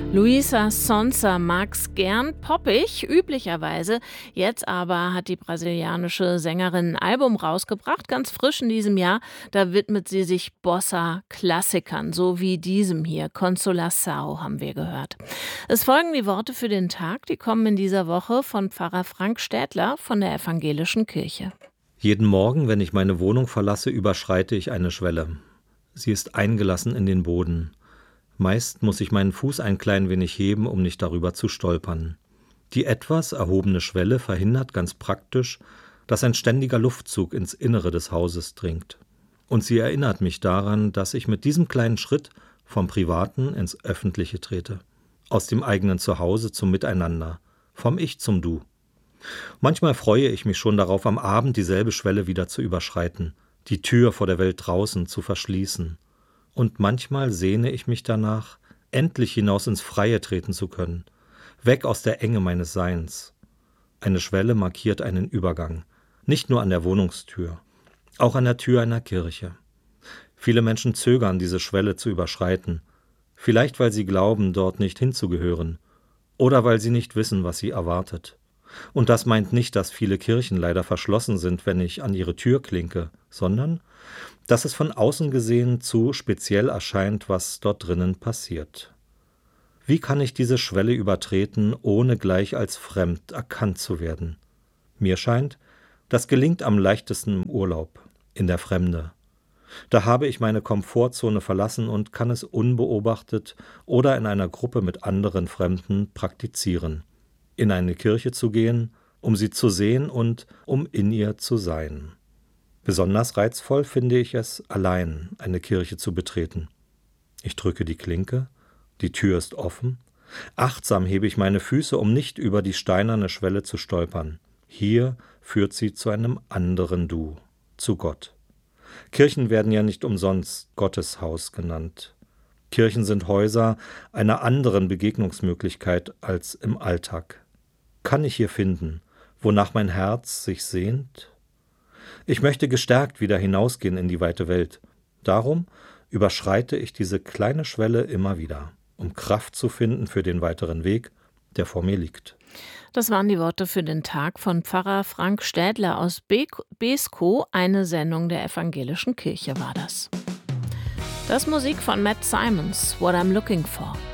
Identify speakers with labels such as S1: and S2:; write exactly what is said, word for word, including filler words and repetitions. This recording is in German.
S1: Luisa Sonza mag's gern poppig, üblicherweise. Jetzt aber hat die brasilianische Sängerin ein Album rausgebracht, ganz frisch in diesem Jahr. Da widmet sie sich Bossa-Klassikern, so wie diesem hier. Consolação haben wir gehört. Es folgen die Worte für den Tag, die kommen in dieser Woche von Pfarrer Frank Städtler von der Evangelischen Kirche.
S2: Jeden Morgen, wenn ich meine Wohnung verlasse, überschreite ich eine Schwelle. Sie ist eingelassen in den Boden. Meist muss ich meinen Fuß ein klein wenig heben, um nicht darüber zu stolpern. Die etwas erhobene Schwelle verhindert ganz praktisch, dass ein ständiger Luftzug ins Innere des Hauses dringt. Und sie erinnert mich daran, dass ich mit diesem kleinen Schritt vom Privaten ins Öffentliche trete. Aus dem eigenen Zuhause zum Miteinander. Vom Ich zum Du. Manchmal freue ich mich schon darauf, am Abend dieselbe Schwelle wieder zu überschreiten, die Tür vor der Welt draußen zu verschließen. Und manchmal sehne ich mich danach, endlich hinaus ins Freie treten zu können, weg aus der Enge meines Seins. Eine Schwelle markiert einen Übergang, nicht nur an der Wohnungstür, auch an der Tür einer Kirche. Viele Menschen zögern, diese Schwelle zu überschreiten, vielleicht weil sie glauben, dort nicht hinzugehören, oder weil sie nicht wissen, was sie erwartet. Und das meint nicht, dass viele Kirchen leider verschlossen sind, wenn ich an ihre Tür klinke, sondern dass es von außen gesehen zu speziell erscheint, was dort drinnen passiert. Wie kann ich diese Schwelle übertreten, ohne gleich als fremd erkannt zu werden? Mir scheint, das gelingt am leichtesten im Urlaub, in der Fremde. Da habe ich meine Komfortzone verlassen und kann es unbeobachtet oder in einer Gruppe mit anderen Fremden praktizieren. In eine Kirche zu gehen, um sie zu sehen und um in ihr zu sein. Besonders reizvoll finde ich es, allein eine Kirche zu betreten. Ich drücke die Klinke, die Tür ist offen. Achtsam hebe ich meine Füße, um nicht über die steinerne Schwelle zu stolpern. Hier führt sie zu einem anderen Du, zu Gott. Kirchen werden ja nicht umsonst Gotteshaus genannt. Kirchen sind Häuser einer anderen Begegnungsmöglichkeit als im Alltag. Kann ich hier finden, wonach mein Herz sich sehnt? Ich möchte gestärkt wieder hinausgehen in die weite Welt. Darum überschreite ich diese kleine Schwelle immer wieder, um Kraft zu finden für den weiteren Weg, der vor mir liegt.
S1: Das waren die Worte für den Tag von Pfarrer Frank Städtler aus Be- Beeskow. Eine Sendung der Evangelischen Kirche war das. Das Musik von Matt Simons, What I'm Looking For.